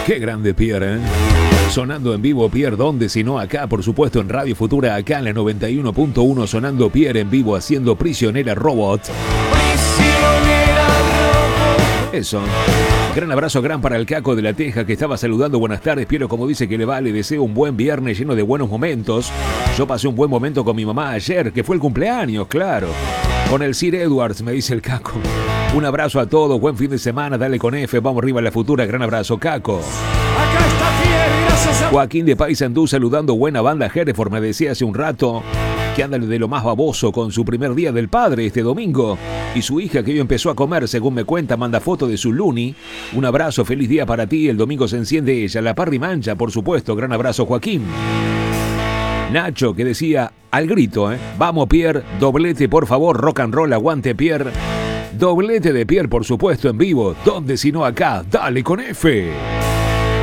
Qué grande Pierre, ¿eh? Sonando en vivo Pierre, ¿dónde si no acá? Por supuesto en Radio Futura, acá en la 91.1, sonando Pierre en vivo haciendo Prisionera Robot. Eso. Gran abrazo gran para el Caco de la Teja que estaba saludando. Buenas tardes, Piero, como dice que le va, le deseo un buen viernes lleno de buenos momentos. Yo pasé un buen momento con mi mamá ayer, que fue el cumpleaños, claro. Con el Sir Edwards, me dice el Caco. Un abrazo a todos, buen fin de semana, dale con F, vamos arriba a la Futura. Gran abrazo, Caco. Acá está Pierre, gracias a... Joaquín de Paysandú saludando, buena banda Hereford, me decía hace un rato que anda de lo más baboso con su primer día del padre este domingo. Y su hija que hoy empezó a comer, según me cuenta, manda foto de su Luni. Un abrazo, feliz día para ti, el domingo se enciende ella, la parry mancha, por supuesto, gran abrazo Joaquín. Nacho que decía al grito, vamos Pierre, doblete por favor, rock and roll, aguante Pierre. Doblete de Pierre, por supuesto, en vivo, ¿dónde si no acá? Dale con F.